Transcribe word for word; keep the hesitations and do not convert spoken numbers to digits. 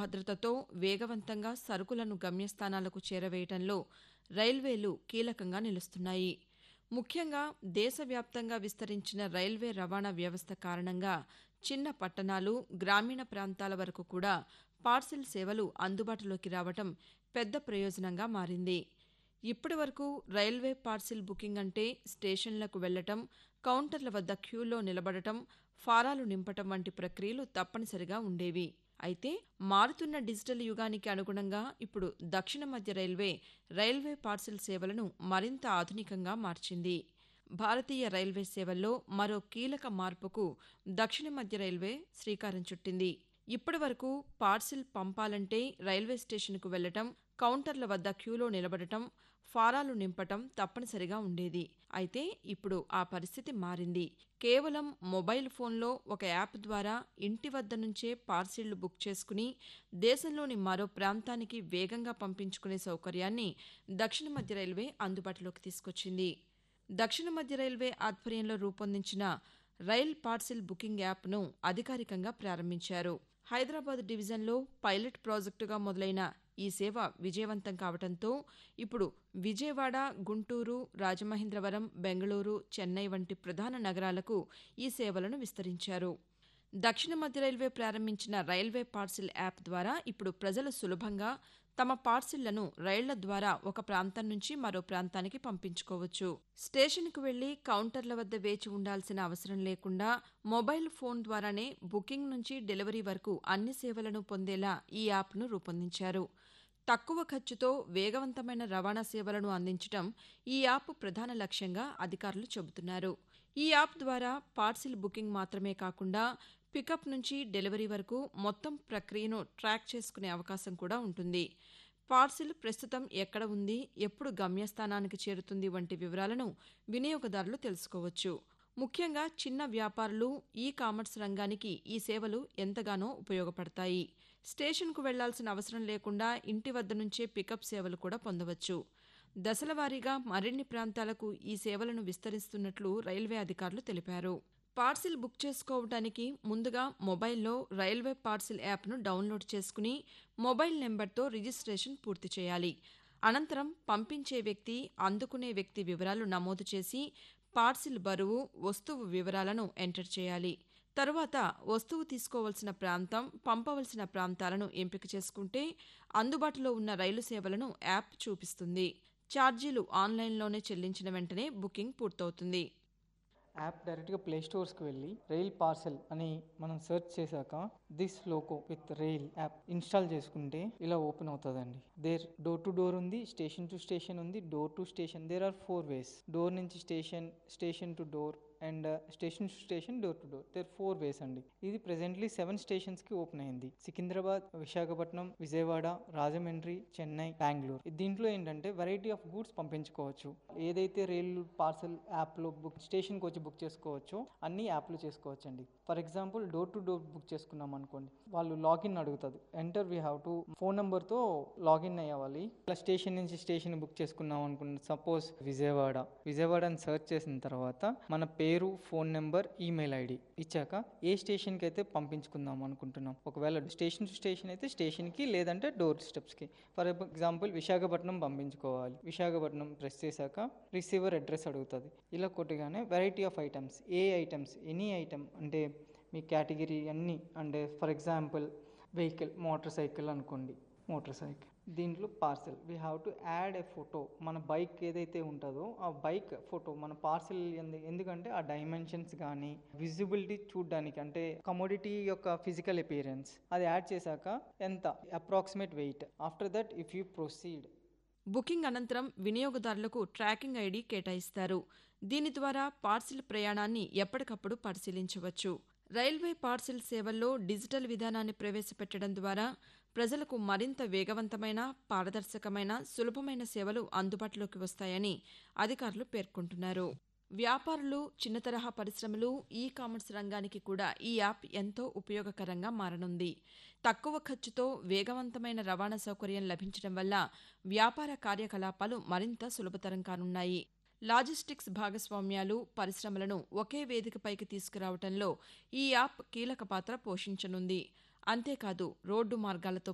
భద్రతతో వేగవంతంగా సరుకులను గమ్యస్థానాలకు చేరవేయడంలో రైల్వేలు కీలకంగా నిలుస్తున్నాయి. ముఖ్యంగా దేశవ్యాప్తంగా విస్తరించిన రైల్వే రవాణా వ్యవస్థ కారణంగా చిన్న పట్టణాలు, గ్రామీణ ప్రాంతాల వరకు కూడా పార్సిల్ సేవలు అందుబాటులోకి రావటం పెద్ద ప్రయోజనంగా మారింది. ఇప్పటివరకు రైల్వే పార్సిల్ బుకింగ్ అంటే స్టేషన్లకు వెళ్లటం, కౌంటర్ల వద్ద క్యూలో నిలబడటం, ఫారాలు నింపటం వంటి ప్రక్రియలు తప్పనిసరిగా ఉండేవి. అయితే మారుతున్న డిజిటల్ యుగానికి అనుగుణంగా ఇప్పుడు దక్షిణ మధ్య రైల్వే రైల్వే పార్సిల్ సేవలను మరింత ఆధునికంగా మార్చింది. భారతీయ రైల్వే సేవల్లో మరో కీలక మార్పుకు దక్షిణ మధ్య రైల్వే శ్రీకారం చుట్టింది. ఇప్పటివరకు పార్సిల్ పంపాలంటే రైల్వే స్టేషన్కు వెళ్లటం, కౌంటర్ల వద్ద క్యూలో నిలబడటం, ఫారాలు నింపటం తప్పనిసరిగా ఉండేది. అయితే ఇప్పుడు ఆ పరిస్థితి మారింది. కేవలం మొబైల్ ఫోన్లో ఒక యాప్ ద్వారా ఇంటి వద్ద నుంచే పార్సిళ్లు బుక్ చేసుకుని దేశంలోని మరో ప్రాంతానికి వేగంగా పంపించుకునే సౌకర్యాన్ని దక్షిణ మధ్య రైల్వే అందుబాటులోకి తీసుకొచ్చింది. దక్షిణ మధ్య రైల్వే ఆధ్వర్యంలో రూపొందించిన రైల్ పార్సిల్ బుకింగ్ యాప్ను అధికారికంగా ప్రారంభించారు. హైదరాబాద్ డివిజన్లో పైలట్ ప్రాజెక్టుగా మొదలైన ఈ సేవ విజయవంతం కావడంతో ఇప్పుడు విజయవాడ, గుంటూరు, రాజమహేంద్రవరం, బెంగళూరు, చెన్నై వంటి ప్రధాన నగరాలకు ఈ సేవలను విస్తరించారు. దక్షిణ మధ్య రైల్వే ప్రారంభించిన రైల్వే పార్సిల్ యాప్ ద్వారా ఇప్పుడు ప్రజలు సులభంగా తమ పార్సిళ్లను రైళ్ల ద్వారా ఒక ప్రాంతం నుంచి మరో ప్రాంతానికి పంపించుకోవచ్చు. స్టేషన్కు వెళ్లి కౌంటర్ల వద్ద వేచి ఉండాల్సిన అవసరం లేకుండా మొబైల్ ఫోన్ ద్వారానే బుకింగ్ నుంచి డెలివరీ వరకు అన్ని సేవలను పొందేలా ఈ యాప్ను రూపొందించారు. తక్కువ ఖర్చుతో వేగవంతమైన రవాణా సేవలను అందించడం ఈ యాప్ ప్రధాన లక్ష్యంగా అధికారులు చెబుతున్నారు. ఈ యాప్ ద్వారా పార్సిల్ బుకింగ్ మాత్రమే కాకుండా పికప్ నుంచి డెలివరీ వరకు మొత్తం ప్రక్రియను ట్రాక్ చేసుకునే అవకాశం కూడా ఉంటుంది. పార్సిల్ ప్రస్తుతం ఎక్కడ ఉంది, ఎప్పుడు గమ్యస్థానానికి చేరుతుంది వంటి వివరాలను వినియోగదారులు తెలుసుకోవచ్చు. ముఖ్యంగా చిన్న వ్యాపారులు, ఈ కామర్స్ రంగానికి ఈ సేవలు ఎంతగానో ఉపయోగపడతాయి. స్టేషన్కు వెళ్లాల్సిన అవసరం లేకుండా ఇంటి వద్ద నుంచే పికప్ సేవలు కూడా పొందవచ్చు. దశలవారీగా మరిన్ని ప్రాంతాలకు ఈ సేవలను విస్తరిస్తున్నట్లు రైల్వే అధికారులు తెలిపారు. పార్సిల్ బుక్ చేసుకోవడానికి ముందుగా మొబైల్లో రైల్వే పార్సిల్ యాప్ను డౌన్లోడ్ చేసుకుని మొబైల్ నెంబర్తో రిజిస్ట్రేషన్ పూర్తి చేయాలి. అనంతరం పంపించే వ్యక్తి, అందుకునే వ్యక్తి వివరాలు నమోదు చేసి పార్సిల్ బరువు, వస్తువు వివరాలను ఎంటర్ చేయాలి. తరువాత వస్తువు తీసుకోవలసిన ప్రాంతం, పంపవలసిన ప్రాంతాలను ఎంపిక చేసుకుంటే అందుబాటులో ఉన్న రైలు సేవలను యాప్ చూపిస్తుంది. ఛార్జీలు ఆన్లైన్లోనే చెల్లించిన వెంటనే బుకింగ్ పూర్తవుతుంది. యాప్ డైరెక్ట్గా ప్లే స్టోర్స్కి వెళ్ళి రైల్ పార్సెల్ అని మనం సెర్చ్ చేశాక this loco with rail app install చేసుకుంటే ఇలా ఓపెన్ అవుతుందండి. దేర్ డోర్ టు డోర్ ఉంది, స్టేషన్ టు స్టేషన్ ఉంది, door to station. There are four ways. Door నుంచి station, station to door and station to station, door to door. There four ways అండి. ఇది presently seven స్టేషన్స్కి open అయింది. సికింద్రాబాద్, విశాఖపట్నం, విజయవాడ, రాజమండ్రి, చెన్నై, బెంగళూరు. దీంట్లో ఏంటంటే variety of goods పంపించుకోవచ్చు. ఏదైతే రైలు parcel యాప్లో బుక్ స్టేషన్కి వచ్చి బుక్ చేసుకోవచ్చో అన్ని యాప్లు చేసుకోవచ్చు అండి. For example door to door book చేసుకున్నాం అనుకోండి, వాళ్ళు లాగిన్ అడుగుతుంది. Enter we have to phone నెంబర్తో లాగిన్ అయ్యాలి. ఇలా స్టేషన్ నుంచి స్టేషన్ బుక్ చేసుకున్నాం అనుకోండి, సపోజ్ విజయవాడ విజయవాడ అని సెర్చ్ చేసిన తర్వాత మన పేరు, ఫోన్ నెంబర్, ఈమెయిల్ ఐడి ఇచ్చాక ఏ స్టేషన్కి అయితే పంపించుకుందాం అనుకుంటున్నాం, ఒకవేళ స్టేషన్ టు స్టేషన్ అయితే స్టేషన్కి, లేదంటే door స్టెప్స్కి. For example Visakhapatnam పంపించుకోవాలి. Visakhapatnam press చేశాక రిసీవర్ అడ్రస్ అడుగుతుంది. ఇలా కొట్టగానే variety of items, A items, any item అంటే మీ కేటగిరీ అన్నీ. అంటే for example vehicle, motor cycle అనుకోండి, మోటార్ సైకిల్ దీంట్లో parcel we have to add A photo. మన బైక్ ఏదైతే ఉంటుందో ఆ బైక్ ఫోటో మన పార్సెల్, ఎందుకంటే ఆ డైమెన్షన్స్ కానీ విజిబిలిటీ చూడడానికి, అంటే కమోడిటీ యొక్క ఫిజికల్ అపియరెన్స్ అది యాడ్ చేశాక ఎంత approximate wait. After that if you proceed. Booking అనంతరం వినియోగదారులకు ట్రాకింగ్ ఐడి కేటాయిస్తారు. దీని ద్వారా పార్సిల్ ప్రయాణాన్ని ఎప్పటికప్పుడు పరిశీలించవచ్చు. రైల్వే పార్సిల్ సేవల్లో డిజిటల్ విధానాన్ని ప్రవేశపెట్టడం ద్వారా ప్రజలకు మరింత వేగవంతమైన, పారదర్శకమైన, సులభమైన సేవలు అందుబాటులోకి వస్తాయని అధికారులు పేర్కొంటున్నారు. వ్యాపారులు, చిన్న తరహా పరిశ్రమలు, ఈ కామర్స్ రంగానికి కూడా ఈ యాప్ ఎంతో ఉపయోగకరంగా మారనుంది. తక్కువ ఖర్చుతో వేగవంతమైన రవాణా సౌకర్యం లభించడం వల్ల వ్యాపార కార్యకలాపాలు మరింత సులభతరం కానున్నాయి. లాజిస్టిక్స్ భాగస్వామ్యాలు, పరిశ్రమలను ఒకే వేదికపైకి తీసుకురావడంలో ఈ యాప్ కీలక పాత్ర పోషించనుంది. అంతేకాదు రోడ్డు మార్గాలతో